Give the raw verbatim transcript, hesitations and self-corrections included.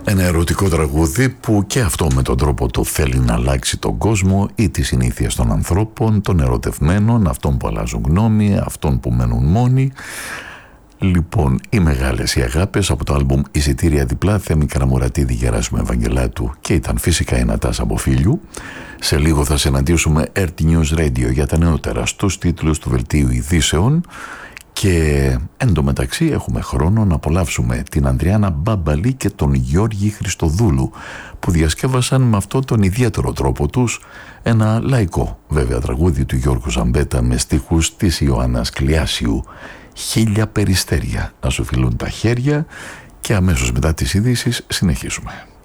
Ένα ερωτικό τραγούδι που και αυτό με τον τρόπο του θέλει να αλλάξει τον κόσμο ή τις συνήθειες των ανθρώπων, των ερωτευμένων, αυτών που αλλάζουν γνώμη, αυτών που μένουν μόνοι. Λοιπόν, οι μεγάλες οι αγάπες από το άλμπουμ «Εισιτήρια διπλά», Θέμη Καραμουρατίδη, Γεράσιμο Ευαγγελάτου, και ήταν φυσικά η Νατάσα Μποφίλιου. Σε λίγο θα συναντήσουμε αρ τι News Radio για τα νεότερα στους τίτλους του Δελτίου Ειδήσεων. Και εντωμεταξύ έχουμε χρόνο να απολαύσουμε την Ανδριάννα Μπάμπαλη και τον Γιώργη Χριστοδούλου, που διασκεύασαν με αυτόν τον ιδιαίτερο τρόπο τους ένα λαϊκό βέβαια τραγούδι του Γιώργου Ζαμπέτα με στίχους της Ιωάννας Κλιάσιου. «Χίλια περιστέρια να σου φιλούν τα χέρια», και αμέσως μετά τις ειδήσεις συνεχίζουμε.